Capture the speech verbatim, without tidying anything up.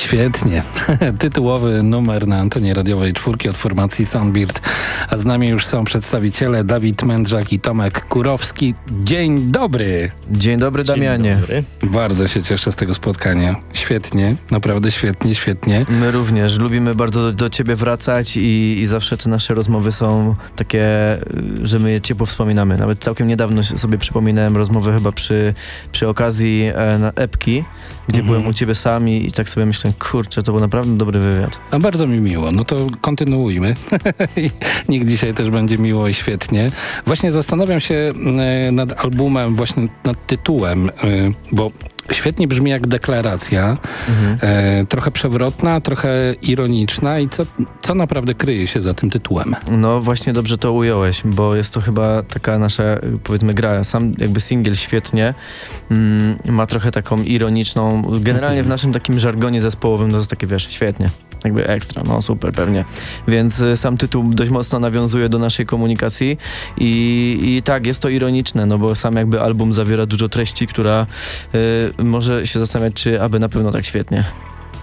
Świetnie. Tytułowy numer na antenie radiowej czwórki od formacji Soundbird. A z nami już są przedstawiciele Dawid Mędrzak i Tomek Kurowski. Dzień dobry. Dzień dobry, Damianie. Dzień dobry. Bardzo się cieszę z tego spotkania. Świetnie, naprawdę świetnie, świetnie. My również lubimy bardzo do, do ciebie wracać i, i zawsze te nasze rozmowy są takie, że my je ciepło wspominamy. Nawet całkiem niedawno sobie przypominałem rozmowę chyba przy, przy okazji e, na epki, gdzie Mhm. byłem u ciebie sam i, i tak sobie myślę, kurczę, to był naprawdę dobry wywiad. A bardzo mi miło. No to kontynuujmy. Niech dzisiaj też będzie miło i świetnie. Właśnie zastanawiam się e, nad albumem, właśnie nad tytułem, e, bo świetnie brzmi jak deklaracja, Mhm. e, trochę przewrotna, trochę ironiczna i co, co naprawdę kryje się za tym tytułem? No właśnie dobrze to ująłeś, bo jest to chyba taka nasza, powiedzmy, gra. Sam jakby singiel świetnie mm, ma trochę taką ironiczną, generalnie w naszym takim żargonie zespołowym to jest takie, wiesz, świetnie. Jakby ekstra, no super, pewnie. Więc y, sam tytuł dość mocno nawiązuje do naszej komunikacji i, i tak, jest to ironiczne, no bo sam jakby album zawiera dużo treści, która y, może się zastanawiać, czy aby na pewno tak świetnie.